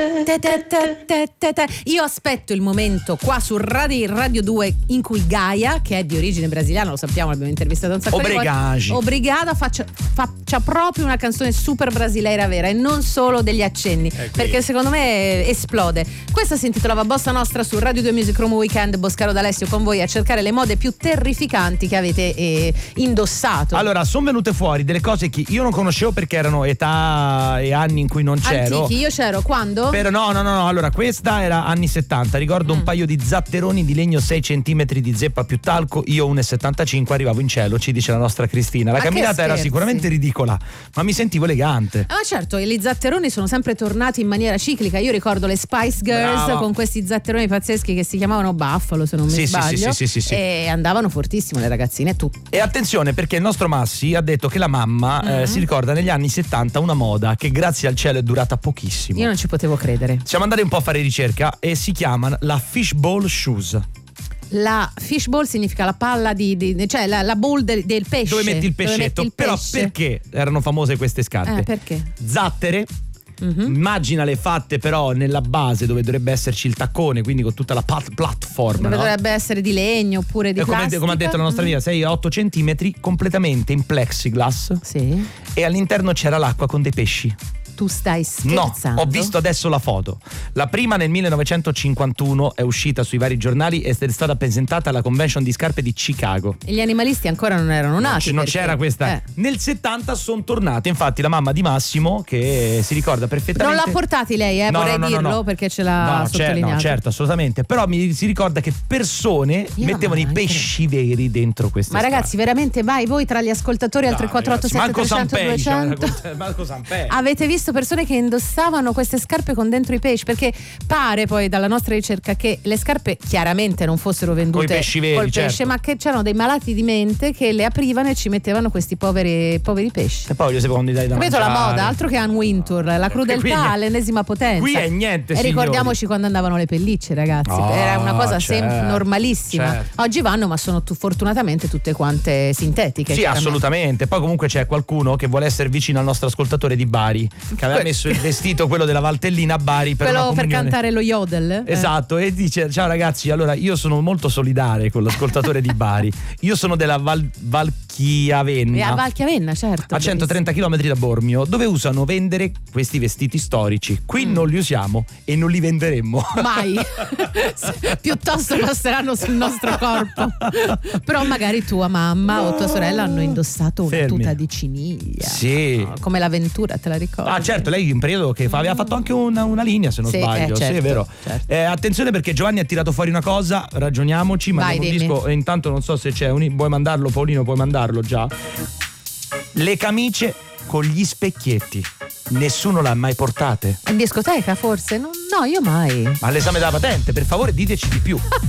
Io aspetto il momento qua su Radio 2 in cui Gaia, che è di origine brasiliana, lo sappiamo, l'abbiamo intervistato un sacco di volte, Obrigada faccia proprio una canzone super brasileira vera e non solo degli accenni, perché secondo me esplode. Questa si intitolava Bossa Nostra su Radio 2 Music Room Weekend. Boscaro D'Alessio con voi a cercare le mode più terrificanti che avete indossato. Allora, sono venute fuori delle cose che io non conoscevo perché erano età e anni in cui non c'ero. Antichi, io c'ero quando? Però no, allora questa era anni 70, ricordo un paio di zatteroni di legno 6 centimetri di zeppa più talco, io 1,75, arrivavo in cielo, ci dice la nostra Cristina. La camminata era sicuramente ridicola, ma mi sentivo elegante. Ah certo, e gli zatteroni sono sempre tornati in maniera ciclica. Io ricordo le Spice Girls. Brava. Con questi zatteroni pazzeschi che si chiamavano Buffalo, se non mi sbaglio, sì. E andavano fortissimo le ragazzine tutte. E attenzione, perché il nostro Massi ha detto che la mamma si ricorda negli anni 70 una moda che grazie al cielo è durata pochissimo. Io non ci potevo credere. Siamo andati un po' a fare ricerca e si chiama la fishbowl shoes. La fishbowl significa la palla cioè la bowl del pesce. Dove metti il pescetto. Però perché erano famose queste scarpe? Perché? Zattere. Immaginale fatte però nella base dove dovrebbe esserci il taccone, quindi con tutta la platform, dove dovrebbe essere di legno oppure di plastica. Come ha detto la nostra amica, 6-8 centimetri, completamente in plexiglass. Sì. E all'interno c'era l'acqua con dei pesci. Tu stai scherzando? No, ho visto adesso la foto. La prima nel 1951 è uscita sui vari giornali ed è stata presentata alla convention di scarpe di Chicago. E gli animalisti ancora non erano nati. Non c'era questa. Nel 70 sono tornate, infatti la mamma di Massimo, che si ricorda perfettamente. Non l'ha portati lei, vorrei dirlo, perché ce l'ha sottolineato. No, certo, assolutamente. Però si ricorda che persone mettevano i pesci veri dentro queste scarpe. Ma ragazzi, veramente voi tra gli ascoltatori al 348 700 Marco Sampei. Avete visto persone che indossavano queste scarpe con dentro i pesci? Perché pare poi dalla nostra ricerca che le scarpe chiaramente non fossero vendute con i pesci veri, col pesce, certo. ma che c'erano dei malati di mente che le aprivano e ci mettevano questi poveri pesci. E poi secondi dai da capito mangiare. La moda, altro che Ann Wintour, la crudeltà all'ennesima potenza. Qui è niente, e ricordiamoci quando andavano le pellicce, ragazzi, era una cosa normalissima. Certo. Oggi vanno, ma sono fortunatamente tutte quante sintetiche. Sì, assolutamente. Poi comunque c'è qualcuno che vuole essere vicino al nostro ascoltatore di Bari, che aveva messo il vestito, quello della Valtellina a Bari per quello per cantare lo yodel. Esatto, e dice: ciao ragazzi, allora io sono molto solidale con l'ascoltatore di Bari. Io sono della Valchiavenna. A Valchiavenna, certo. A 130 km da Bormio, dove usano vendere questi vestiti storici. Qui non li usiamo e non li venderemmo. Mai. Piuttosto passeranno sul nostro corpo. Però magari tua mamma o tua sorella hanno indossato una tuta di ciniglia. Sì. Come l'avventura, te la ricordi? Ah certo, lei in periodo che aveva fatto anche una linea, se non sbaglio. Certo, sì, è vero. Certo. Attenzione, perché Giovanni ha tirato fuori una cosa, ragioniamoci, mandiamo un disco e intanto non so se c'è vuoi mandarlo Paolino, puoi mandarlo già. Le camicie con gli specchietti. Nessuno l'ha mai portate? In discoteca forse? No, io mai. Ma all'esame della patente, per favore diteci di più.